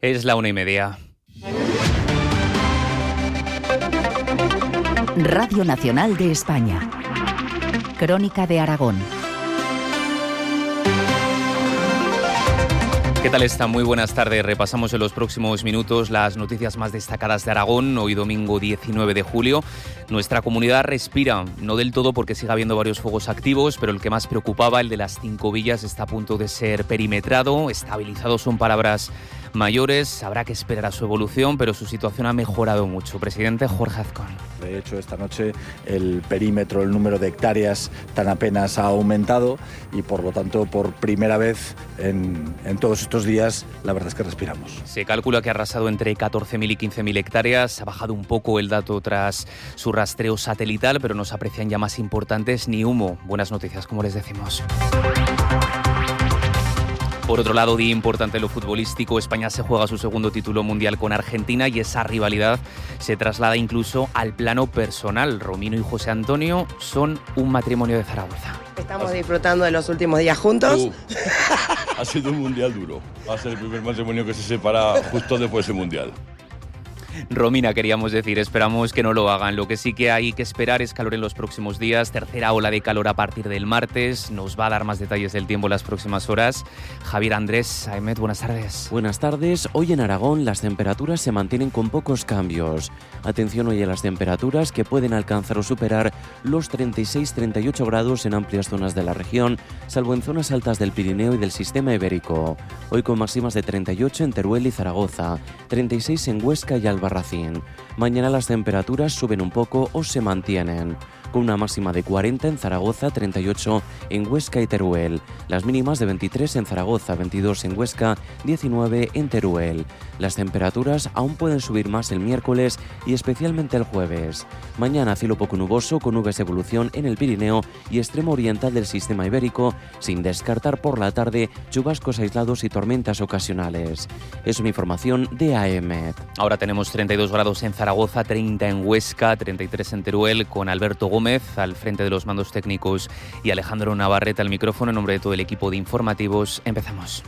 Es la 1:30. Radio Nacional de España. Crónica de Aragón. ¿Qué tal están? Muy buenas tardes. Repasamos en los próximos minutos las noticias más destacadas de Aragón. Hoy domingo 19 de julio. Nuestra comunidad respira, no del todo porque sigue habiendo varios fuegos activos, pero el que más preocupaba, el de las 5 villas, está a punto de ser perimetrado. Estabilizado son palabras mayores, habrá que esperar a su evolución, pero su situación ha mejorado mucho. Presidente Jorge Azcón. De hecho, esta noche el perímetro, el número de hectáreas tan apenas ha aumentado y por lo tanto por primera vez en todos estos días la verdad es que respiramos. Se calcula que ha arrasado entre 14.000 y 15.000 hectáreas, ha bajado un poco el dato tras su rastreo satelital, pero no se aprecian ya más importantes ni humo. Buenas noticias, como les decimos. Por otro lado, día importante en lo futbolístico. España se juega su segundo título mundial con Argentina y esa rivalidad se traslada incluso al plano personal. Romino y José Antonio son un matrimonio de Zaragoza. Estamos disfrutando de los últimos días juntos. Ha sido un mundial duro. Va a ser el primer matrimonio que se separa justo después del mundial. Romina, queríamos decir, esperamos que no lo hagan. Lo que sí que hay que esperar es calor en los próximos días, tercera ola de calor a partir del martes. Nos va a dar más detalles del tiempo en las próximas horas. Javier Andrés, Ahmed, buenas tardes. Buenas tardes. Hoy en Aragón las temperaturas se mantienen con pocos cambios. Atención hoy a las temperaturas que pueden alcanzar o superar los 36-38 grados en amplias zonas de la región, salvo en zonas altas del Pirineo y del sistema ibérico. Hoy con máximas de 38 en Teruel y Zaragoza, 36 en Huesca y Albarracín. Mañana las temperaturas suben un poco o se mantienen, con una máxima de 40 en Zaragoza, 38 en Huesca y Teruel. Las mínimas de 23 en Zaragoza, 22 en Huesca, 19 en Teruel. Las temperaturas aún pueden subir más el miércoles y especialmente el jueves. Mañana cielo poco nuboso con nubes de evolución en el Pirineo y extremo oriental del sistema ibérico, sin descartar por la tarde chubascos aislados y tormentas ocasionales. Es una información de AEMET. Ahora tenemos 32 grados en Zaragoza, 30 en Huesca, 33 en Teruel, con Alberto Gómez al frente de los mandos técnicos y Alejandro Navarrete al micrófono. En nombre de todo el equipo de informativos, empezamos.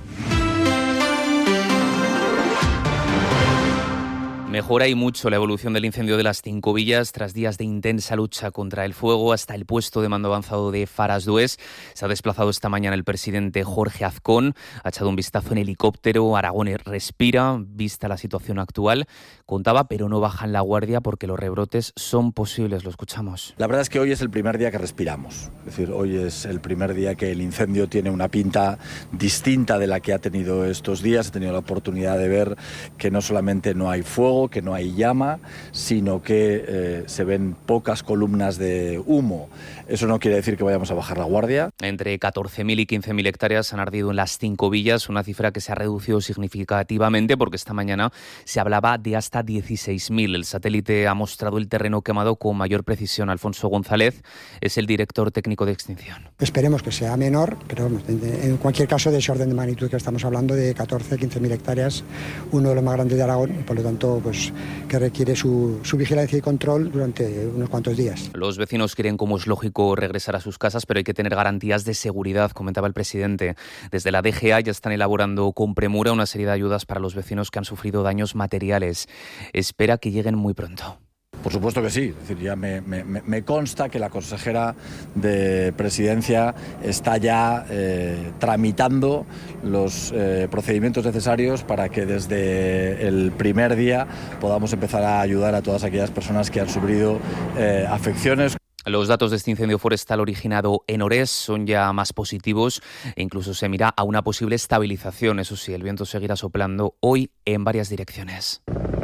Mejora y mucho la evolución del incendio de las 5 villas tras días de intensa lucha contra el fuego. Hasta el puesto de mando avanzado de Faras Dués se ha desplazado esta mañana el presidente Jorge Azcón. Ha echado un vistazo en helicóptero. Aragón respira, vista la situación actual. Contaba, pero no bajan la guardia porque los rebrotes son posibles. Lo escuchamos. La verdad es que hoy es el primer día que respiramos. Es decir, hoy es el primer día que el incendio tiene una pinta distinta de la que ha tenido estos días. He tenido la oportunidad de ver que no solamente no hay fuego, que no hay llama, sino que se ven pocas columnas de humo. Eso no quiere decir que vayamos a bajar la guardia. Entre 14.000 y 15.000 hectáreas han ardido en las 5 villas, una cifra que se ha reducido significativamente porque esta mañana se hablaba de hasta 16.000. El satélite ha mostrado el terreno quemado con mayor precisión. Alfonso González es el director técnico de extinción. Esperemos que sea menor, pero en cualquier caso de ese orden de magnitud que estamos hablando, de 14-15.000 hectáreas, uno de los más grandes de Aragón, y por lo tanto que requiere su vigilancia y control durante unos cuantos días. Los vecinos quieren, como es lógico, regresar a sus casas, pero hay que tener garantías de seguridad, comentaba el presidente. Desde la DGA ya están elaborando con premura una serie de ayudas para los vecinos que han sufrido daños materiales. Espera que lleguen muy pronto. Por supuesto que sí. Es decir, ya me consta que la consejera de Presidencia está ya tramitando los procedimientos necesarios para que desde el primer día podamos empezar a ayudar a todas aquellas personas que han sufrido afecciones. Los datos de este incendio forestal originado en Orés son ya más positivos e incluso se mira a una posible estabilización. Eso sí, el viento seguirá soplando hoy en varias direcciones.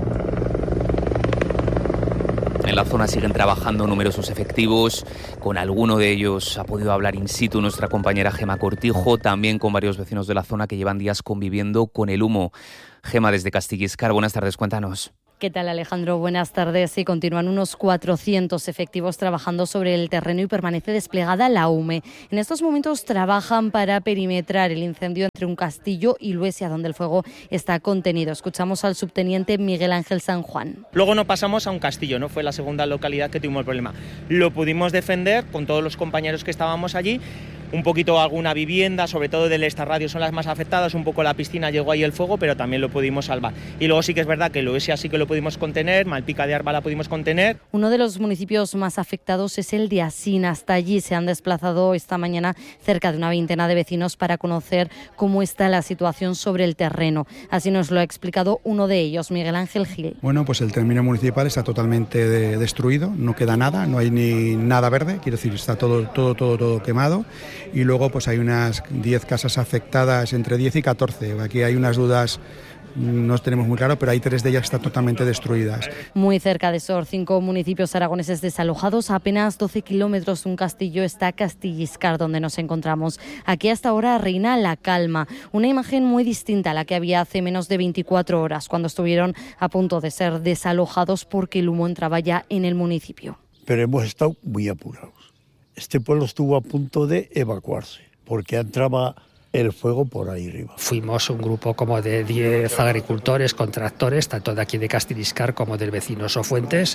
En la zona siguen trabajando numerosos efectivos. Con alguno de ellos ha podido hablar in situ nuestra compañera Gema Cortijo, también con varios vecinos de la zona que llevan días conviviendo con el humo. Gema, desde Castilliscar, buenas tardes, cuéntanos. ¿Qué tal, Alejandro? Buenas tardes. Sí, continúan unos 400 efectivos trabajando sobre el terreno y permanece desplegada la UME. En estos momentos trabajan para perimetrar el incendio entre un castillo y Luesia, donde el fuego está contenido. Escuchamos al subteniente Miguel Ángel San Juan. Luego no pasamos a un castillo, ¿no? Fue la segunda localidad que tuvimos el problema. Lo pudimos defender con todos los compañeros que estábamos allí. un poquito alguna vivienda, sobre todo del Estarradio son las más afectadas, un poco la piscina llegó ahí el fuego, pero también lo pudimos salvar. Y luego sí que es verdad que Loesia sí que lo pudimos contener, Malpica de Arba la pudimos contener. Uno de los municipios más afectados es el de Asín. Hasta allí se han desplazado esta mañana cerca de una veintena de vecinos para conocer cómo está la situación sobre el terreno. Así nos lo ha explicado uno de ellos, Miguel Ángel Gil. Bueno, pues el término municipal está totalmente destruido, no queda nada, no hay ni nada verde, quiero decir, está todo quemado, y luego pues hay unas 10 casas afectadas, entre 10 y 14. Aquí hay unas dudas, no tenemos muy claro, pero hay 3 de ellas que están totalmente destruidas. Muy cerca de Sor, 5 municipios aragoneses desalojados. A apenas 12 kilómetros de un castillo está Castilliscar, donde nos encontramos. Aquí hasta ahora reina la calma, una imagen muy distinta a la que había hace menos de 24 horas, cuando estuvieron a punto de ser desalojados porque el humo entraba ya en el municipio. Pero hemos estado muy apurados. Este pueblo estuvo a punto de evacuarse, porque entraba el fuego por ahí arriba. Fuimos un grupo como de 10 agricultores con tractores, tanto de aquí de Castilliscar como del vecino Sofuentes,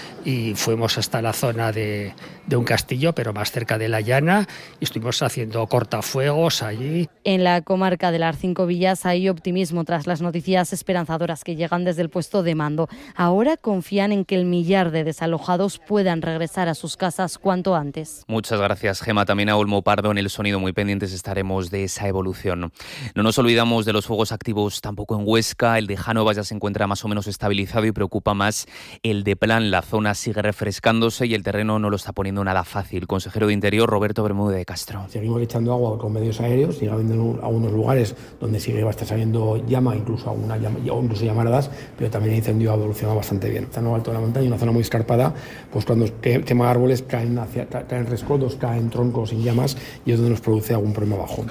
y fuimos hasta la zona de un castillo, pero más cerca de la llana, y estuvimos haciendo cortafuegos allí. En la comarca de las 5 Villas hay optimismo tras las noticias esperanzadoras que llegan desde el puesto de mando. Ahora confían en que el millar de desalojados puedan regresar a sus casas cuanto antes. Muchas gracias, Gema. También a Olmo Pardo en el sonido. Muy pendientes estaremos de esa evolución. No nos olvidamos de los fuegos activos tampoco en Huesca. El de Jánovas ya se encuentra más o menos estabilizado y preocupa más el de Plan. La zona sigue refrescándose y el terreno no lo está poniendo nada fácil. Consejero de Interior, Roberto Bermúdez de Castro. Seguimos echando agua con medios aéreos, sigue habiendo algunos lugares donde sigue saliendo llama, incluso llamaradas, pero también el incendio ha evolucionado bastante bien. Está en lo alto de la montaña, una zona muy escarpada, pues cuando quema árboles caen rescoldos, caen troncos en llamas, y es donde nos produce algún problema bajo.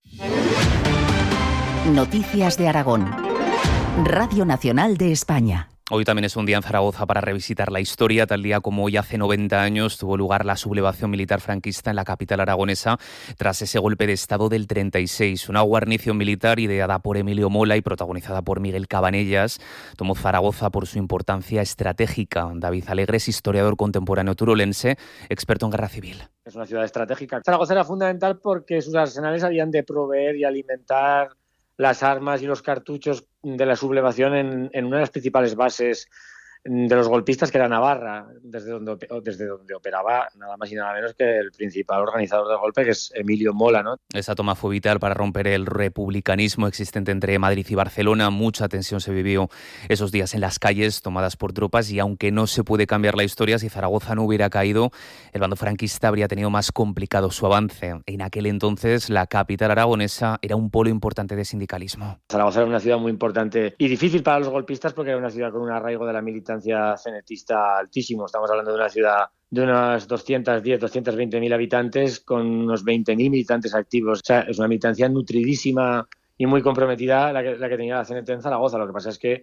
Noticias de Aragón. Radio Nacional de España. Hoy también es un día en Zaragoza para revisitar la historia. Tal día como hoy hace 90 años tuvo lugar la sublevación militar franquista en la capital aragonesa tras ese golpe de Estado del 36. Una guarnición militar ideada por Emilio Mola y protagonizada por Miguel Cabanellas tomó Zaragoza por su importancia estratégica. David Alegres, historiador contemporáneo turolense, experto en guerra civil. Es una ciudad estratégica. Zaragoza era fundamental porque sus arsenales habían de proveer y alimentar las armas y los cartuchos de la sublevación en una de las principales bases de los golpistas, que era Navarra, desde donde operaba nada más y nada menos que el principal organizador del golpe, que es Emilio Mola, ¿no? Esa toma fue vital para romper el republicanismo existente entre Madrid y Barcelona. Mucha tensión se vivió esos días en las calles tomadas por tropas, y aunque no se puede cambiar la historia, si Zaragoza no hubiera caído, el bando franquista habría tenido más complicado su avance. En aquel entonces, la capital aragonesa era un polo importante de sindicalismo. Zaragoza era una ciudad muy importante y difícil para los golpistas porque era una ciudad con un arraigo de la militancia cenetista altísimo. Estamos hablando de una ciudad de unas 220.000 habitantes con unos 20.000 militantes activos. O sea, es una militancia nutridísima y muy comprometida la que tenía la CNT en Zaragoza. Lo que pasa es que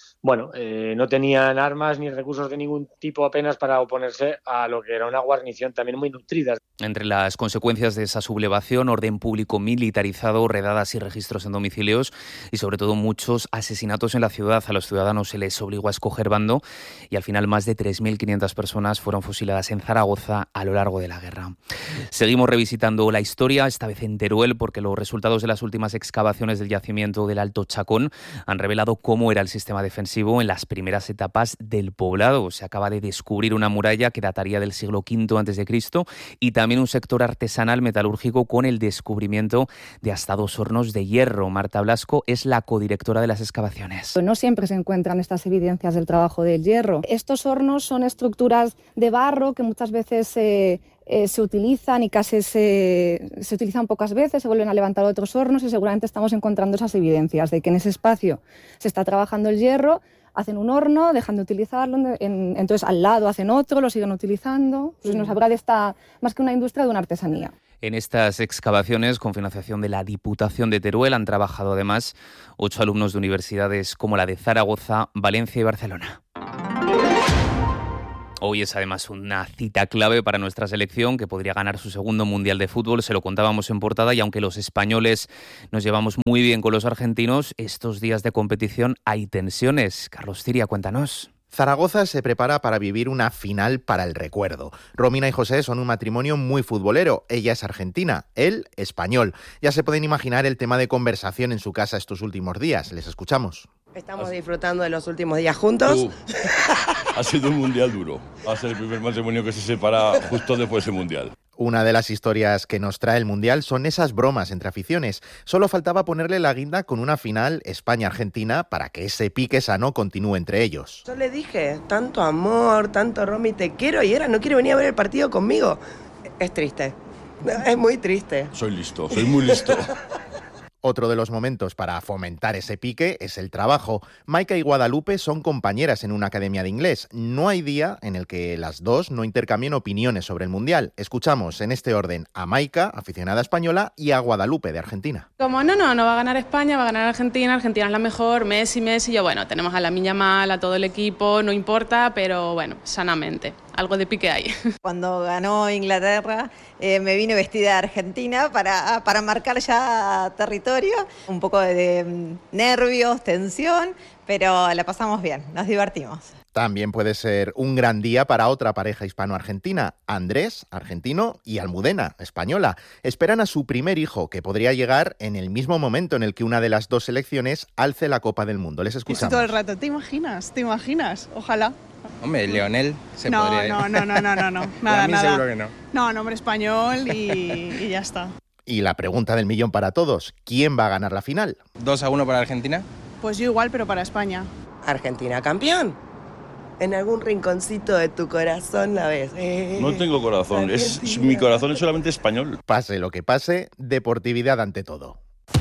no tenían armas ni recursos de ningún tipo apenas para oponerse a lo que era una guarnición también muy nutrida. Entre las consecuencias de esa sublevación, orden público militarizado, redadas y registros en domicilios y sobre todo muchos asesinatos en la ciudad. A los ciudadanos se les obligó a escoger bando y al final más de 3.500 personas fueron fusiladas en Zaragoza a lo largo de la guerra. Seguimos revisitando la historia, esta vez en Teruel, porque los resultados de las últimas excavaciones del yacimiento del Alto Chacón han revelado cómo era el sistema defensivo en las primeras etapas del poblado. Se acaba de descubrir una muralla que dataría del siglo V a.C. y también un sector artesanal metalúrgico con el descubrimiento de hasta 2 hornos de hierro. Marta Blasco es la codirectora de las excavaciones. No siempre se encuentran estas evidencias del trabajo del hierro. Estos hornos son estructuras de barro que muchas veces se utilizan y casi se utilizan pocas veces, se vuelven a levantar otros hornos y seguramente estamos encontrando esas evidencias de que en ese espacio se está trabajando el hierro, hacen un horno, dejan de utilizarlo, entonces al lado hacen otro, lo siguen utilizando. Pues nos habla de esta, más que una industria, de una artesanía. En estas excavaciones, con financiación de la Diputación de Teruel, han trabajado además 8 alumnos de universidades como la de Zaragoza, Valencia y Barcelona. Hoy es además una cita clave para nuestra selección, que podría ganar su segundo Mundial de Fútbol. Se lo contábamos en portada, y aunque los españoles nos llevamos muy bien con los argentinos, estos días de competición hay tensiones. Carlos Ciria, cuéntanos. Zaragoza se prepara para vivir una final para el recuerdo. Romina y José son un matrimonio muy futbolero. Ella es argentina, él español. Ya se pueden imaginar el tema de conversación en su casa estos últimos días. Les escuchamos. Estamos disfrutando de los últimos días juntos. Ha sido un mundial duro. Va a ser el primer matrimonio que se separa justo después del mundial. Una de las historias que nos trae el Mundial son esas bromas entre aficiones. Solo faltaba ponerle la guinda con una final España-Argentina para que ese pique sano continúe entre ellos. Yo le dije, tanto amor, tanto Romy, te quiero, y ahora no quiere venir a ver el partido conmigo. Es triste, es muy triste. Soy listo, soy muy listo. Otro de los momentos para fomentar ese pique es el trabajo. Maika y Guadalupe son compañeras en una academia de inglés. No hay día en el que las dos no intercambien opiniones sobre el Mundial. Escuchamos en este orden a Maika, aficionada española, y a Guadalupe, de Argentina. Como no va a ganar España, va a ganar Argentina es la mejor, Messi, yo bueno, tenemos a Lamine Yamal, a todo el equipo, no importa, pero bueno, sanamente. Algo de pique hay. Cuando ganó Inglaterra me vine vestida de Argentina para marcar ya territorio. Un poco de nervios, tensión, pero la pasamos bien, nos divertimos. También puede ser un gran día para otra pareja hispano-argentina. Andrés, argentino, y Almudena, española. Esperan a su primer hijo, que podría llegar en el mismo momento en el que una de las dos selecciones alce la Copa del Mundo. Les escuchamos. Todo el rato, ¿te imaginas? Ojalá. Hombre, Lionel se no, podría... No, nada. Seguro que no. No, nombre español y ya está. Y la pregunta del millón para todos, ¿quién va a ganar la final? 2-1 para Argentina. Pues yo igual, pero para España. Argentina campeón. En algún rinconcito de tu corazón la ves. No tengo corazón, mi corazón es solamente español. Pase lo que pase, deportividad ante todo.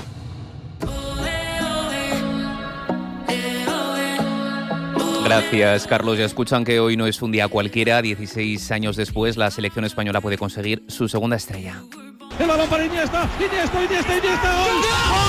Gracias, Carlos. Ya escuchan que hoy no es un día cualquiera. 16 años después, la selección española puede conseguir su segunda estrella. El balón para Iniesta. ¡Gol!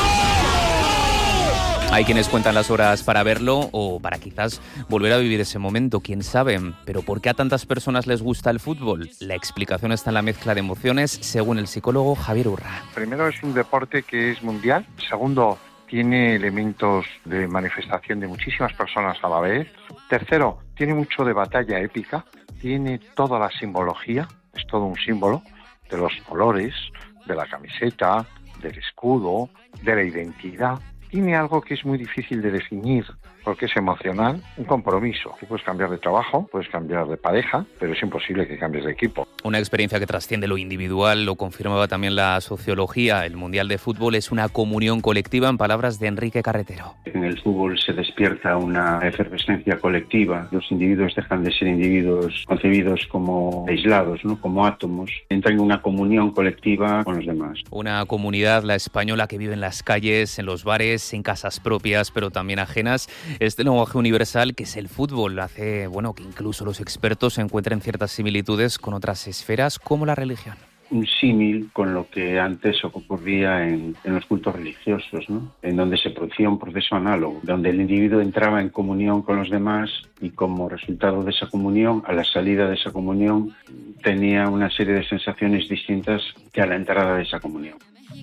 Hay quienes cuentan las horas para verlo o para quizás volver a vivir ese momento, quién sabe. Pero ¿por qué a tantas personas les gusta el fútbol? La explicación está en la mezcla de emociones, según el psicólogo Javier Urra. Primero, es un deporte que es mundial. Segundo, tiene elementos de manifestación de muchísimas personas a la vez. Tercero, tiene mucho de batalla épica. Tiene toda la simbología, es todo un símbolo de los colores, de la camiseta, del escudo, de la identidad. Tiene algo que es muy difícil de definir, porque es emocional, un compromiso. Tú puedes cambiar de trabajo, puedes cambiar de pareja, pero es imposible que cambies de equipo. Una experiencia que trasciende lo individual, lo confirmaba también la sociología. El Mundial de Fútbol es una comunión colectiva, en palabras de Enrique Carretero. En el fútbol se despierta una efervescencia colectiva. Los individuos dejan de ser individuos concebidos como aislados, ¿no? Como átomos. Entran en una comunión colectiva con los demás. Una comunidad, la española, que vive en las calles, en los bares, en casas propias, pero también ajenas. Este lenguaje universal que es el fútbol hace, que incluso los expertos encuentren ciertas similitudes con otras esferas como la religión. Un símil con lo que antes ocurría en los cultos religiosos, ¿no? En donde se producía un proceso análogo, donde el individuo entraba en comunión con los demás y como resultado de esa comunión, a la salida de esa comunión, tenía una serie de sensaciones distintas que a la entrada de esa comunión.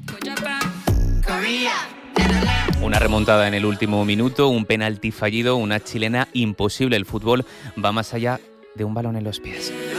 Una remontada en el último minuto, un penalti fallido, una chilena imposible. El fútbol va más allá de un balón en los pies.